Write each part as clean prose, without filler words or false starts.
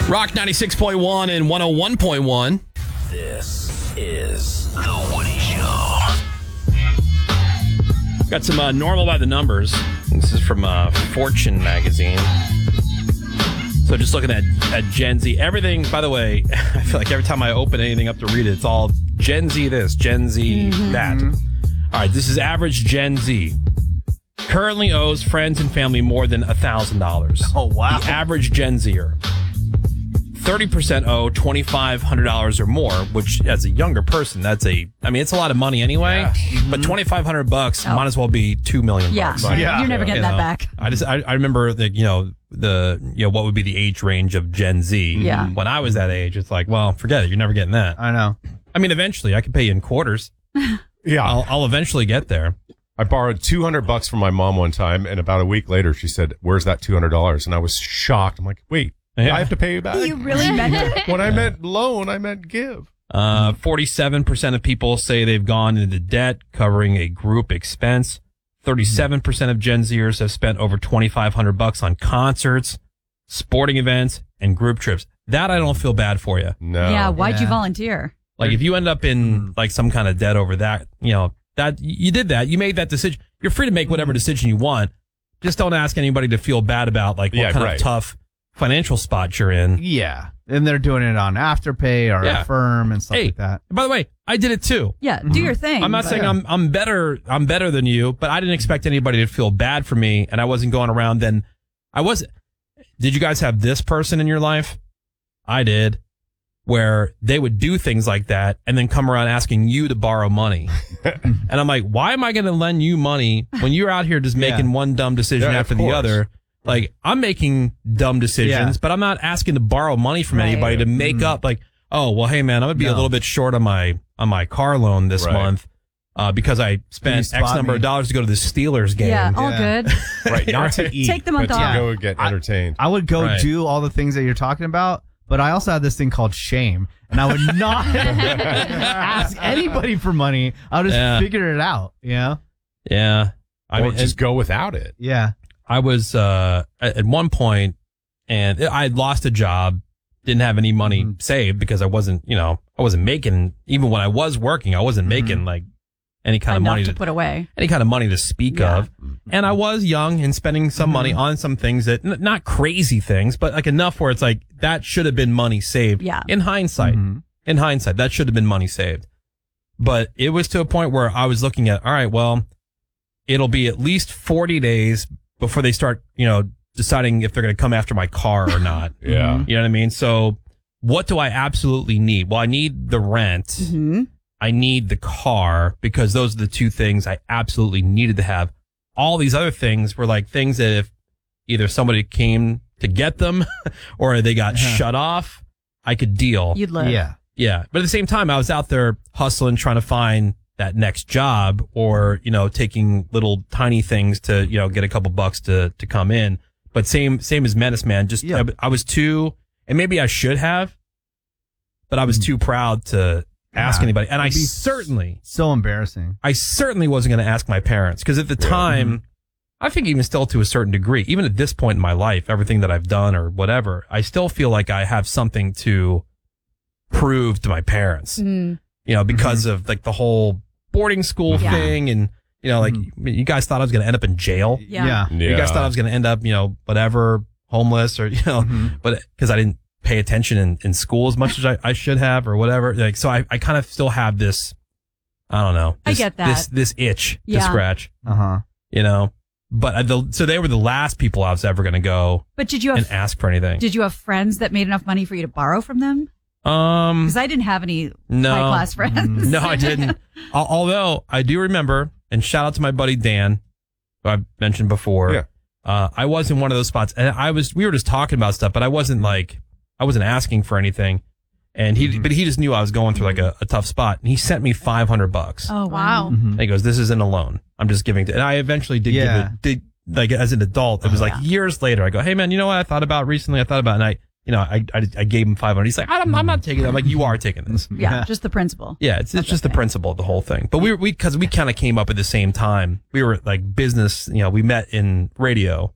Rock 96.1 and 101.1. This is The Woody Show. Got some normal by the numbers. This is from Fortune magazine. So just looking at Gen Z. Everything, by the way, I feel like every time I open anything up to read it, it's all Gen Z this, Gen Z that. All right, this is average Gen Z. Currently owes friends and family more than $1,000. Oh, wow. The average Gen Zer. 30% owe $2,500 or more, which as a younger person, it's a lot of money anyway. Yeah. But $2,500 might as well be $2 million. Yeah. You're never getting that back. I remember what would be the age range of Gen Z. Yeah. When I was that age, it's like, well, forget it. You're never getting that. I know. I mean, eventually I could pay you in quarters. Yeah. I'll eventually get there. I borrowed $200 from my mom one time, and about a week later, she said, "Where's that $200?" And I was shocked. I'm like, "Wait, I have to pay you back?" You really meant it? When I meant loan, I meant give. 47% of people say they've gone into debt covering a group expense. 37% of Gen Zers have spent over $2,500 on concerts, sporting events, and group trips. That I don't feel bad for you. No. Yeah. Why'd you volunteer? Like if you end up in like some kind of debt over that, that you did that, you made that decision. You're free to make whatever decision you want. Just don't ask anybody to feel bad about what kind of tough financial spot you're in. Yeah. And they're doing it on Afterpay or Affirm and stuff like that. By the way, I did it too. Yeah, do your thing. I'm not saying I'm better than you, but I didn't expect anybody to feel bad for me, and I wasn't going around then. Did you guys have this person in your life? I did. Where they would do things like that and then come around asking you to borrow money. And I'm like, why am I going to lend you money when you're out here just making one dumb decision after the other? Like, I'm making dumb decisions, but I'm not asking to borrow money from anybody to make up like, oh, well, hey, man, I'm going to be a little bit short on my car loan this month because I spent X number of dollars to go to the Steelers game. Yeah, all good. Right, not to eat, Take the month but off. to go get entertained. I would go do all the things that you're talking about. But I also had this thing called shame, and I would not ask anybody for money. I would just figure it out, Yeah. I mean, just go without it. Yeah. I was at one point, and I had lost a job, didn't have any money saved because I wasn't making, even when I was working, I wasn't making like any kind of money to put away, any kind of money to speak of. And I was young and spending some money on some things that not crazy things, but like enough where it's like that should have been money saved. Yeah. In hindsight, that should have been money saved. But it was to a point where I was looking at, all right, well, it'll be at least 40 days before they start, deciding if they're going to come after my car or not. Yeah. You know what I mean? So what do I absolutely need? Well, I need the rent. I need the car because those are the two things I absolutely needed to have. All these other things were like things that if either somebody came to get them or they got shut off, I could deal. You'd live. Yeah. Yeah. But at the same time, I was out there hustling, trying to find that next job or, taking little tiny things to, get a couple bucks to come in. But same as Menace Man, just, I was too, and maybe I should have, but I was too proud to ask anybody. And so embarrassing. I certainly wasn't going to ask my parents because at the time, I think even still to a certain degree, even at this point in my life, everything that I've done or whatever, I still feel like I have something to prove to my parents, because of like the whole boarding school thing. And, you guys thought I was going to end up in jail. Yeah. You guys thought I was going to end up, whatever, homeless or, but because I didn't pay attention in school as much as I should have or whatever. Like, so I kind of still have this, I don't know. I get that. This itch to scratch, but so they were the last people I was ever going to go and ask for anything. Did you have friends that made enough money for you to borrow from them? Because I didn't have any high-class friends. No, I didn't. Although I do remember, and shout out to my buddy Dan, who I've mentioned before. Yeah. I was in one of those spots, and we were just talking about stuff, but I wasn't asking for anything. And but he just knew I was going through like a tough spot, and he sent me $500. Oh, wow. And he goes, "This isn't a loan. I'm just giving and I eventually did give it, like as an adult. It was like years later. I go, "Hey man, you know what I thought about recently? And I gave him $500. He's like, I'm not taking it. I'm like, you are taking this. Yeah, just the principle. Yeah, it's just the principle of the whole thing. But because we kind of came up at the same time. We were like business, we met in radio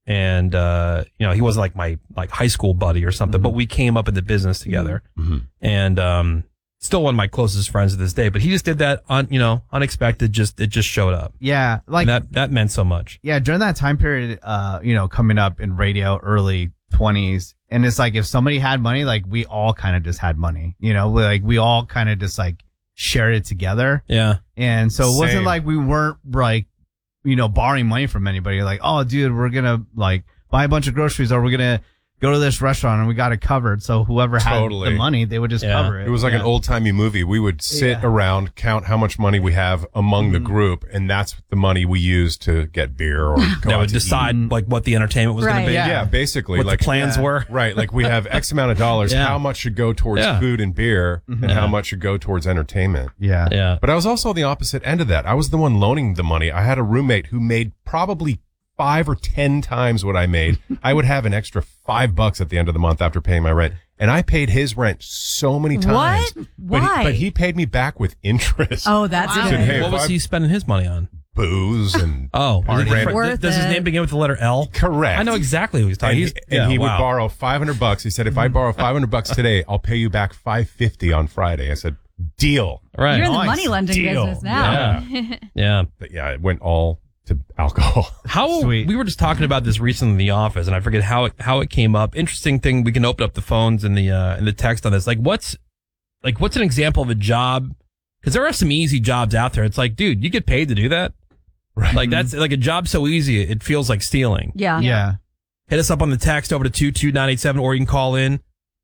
and he wasn't like my high school buddy or something, but we came up in the business together, and still one of my closest friends to this day. But he just did that unexpected. It just showed up. Yeah, like that meant so much. Yeah, during that time period, coming up in radio, early 20s, and it's like if somebody had money, like we all kind of just had money. Like we all kind of just like shared it together. Yeah, and so it wasn't like we weren't like borrowing money from anybody. Like, oh, dude, we're gonna like buy a bunch of groceries, or we're gonna go to this restaurant and we got it covered. So whoever had the money, they would just cover it. It was like an old timey movie. We would sit around, count how much money we have among the group, and that's the money we used to get beer or go that would decide like what the entertainment was going to be. Yeah, basically, what like the plans were. Right, like we have X amount of dollars. How much should go towards food and beer, and how much should go towards entertainment? Yeah. But I was also on the opposite end of that. I was the one loaning the money. I had a roommate who made probably 5 or 10 times what I made. I would have an extra $5 at the end of the month after paying my rent. And I paid his rent so many times. What? Why? But he paid me back with interest. Oh, that's wow. good. Hey, what was he spending his money on? Booze and does his name begin with the letter L? Correct. I know exactly who he's talking. And he would borrow $500. He said, if I borrow $500 today, I'll pay you back $550 on Friday. I said, deal. Right. You're in the money lending business now. Yeah. But it went all to alcohol. We were just talking about this recently in the office, and I forget how it came up. Interesting thing. We can open up the phones and the text on this. What's an example of a job? Because there are some easy jobs out there. It's like, dude, you get paid to do that. Right. Like that's like a job so easy it feels like stealing. Yeah. Hit us up on the text over to 22987, or you can call in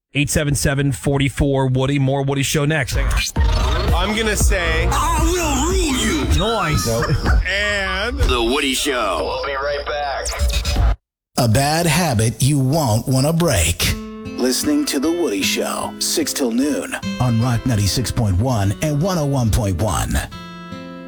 877-44-WOODY. More Woody Show next. I'm gonna say I will rule you. Nice. And The Woody Show. We'll be right back. A bad habit you won't want to break. Listening to The Woody Show, 6 till noon on Rock 96.1 and 101.1.